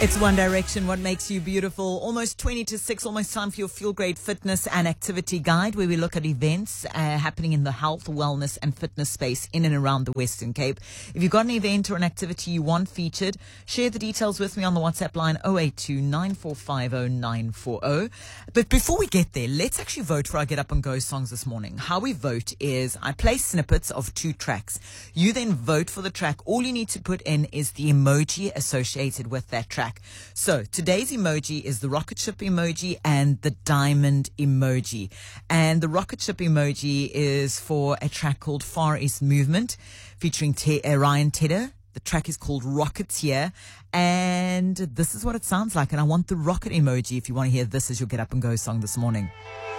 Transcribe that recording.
It's One Direction, What Makes You Beautiful. Almost 20 to 6, almost time for your Feel Great Fitness and Activity Guide, where we look at events happening in the health, wellness and fitness space in and around the Western Cape. If you've got an event or an activity you want featured, share the details with me on the WhatsApp line 082 9450 940. But before we get there, let's actually vote for our Get Up and Go songs this morning. How we vote is I play snippets of 2 tracks. You then vote for the track. All you need to put in is the emoji associated with that track. So today's emoji is the rocket ship emoji and the diamond emoji. And the rocket ship emoji is for a track called Far East Movement featuring Ryan Tedder. The track is called Rocketeer, and this is what it sounds like. And I want the rocket emoji if you want to hear this as your Get Up and Go song this morning.